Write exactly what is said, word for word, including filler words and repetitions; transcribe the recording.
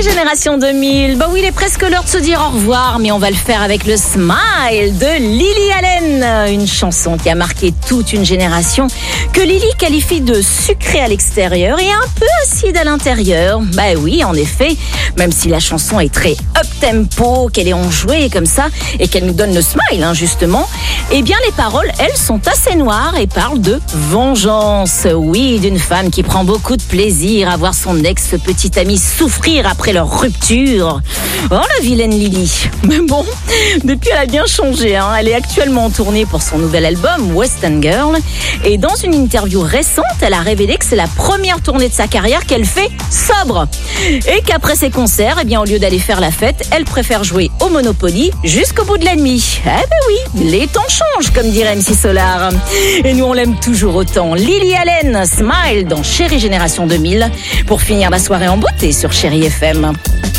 Chérie Génération deux mille. Bah oui, il est presque l'heure de se dire au revoir, mais on va le faire avec le Smile de Lily Allen. Une chanson qui a marqué toute une génération, que Lily qualifie de sucrée à l'extérieur et un peu acide à l'intérieur. Bah oui, en effet, même si la chanson est très up-tempo, qu'elle est enjouée comme ça, et qu'elle nous donne le smile, hein, justement, eh bien les paroles, elles, sont assez noires et parlent de vengeance. Oui, d'une femme qui prend beaucoup de plaisir à voir son ex-petit ami souffrir après leur rupture. Oh, la vilaine Lily. Mais bon, depuis, elle a bien changé, hein. Elle est actuellement en tournée pour son nouvel album, Western Girl. Et dans une interview récente, elle a révélé que c'est la première tournée de sa carrière qu'elle fait sobre. Et qu'après ses concerts, eh bien, au lieu d'aller faire la fête, elle préfère jouer au Monopoly jusqu'au bout de la nuit. Eh ben oui, les temps changent, comme dirait M C Solar. Et nous, on l'aime toujours autant. Lily Allen, Smile dans Chérie Génération deux mille, pour finir la soirée en beauté sur Chérie F M.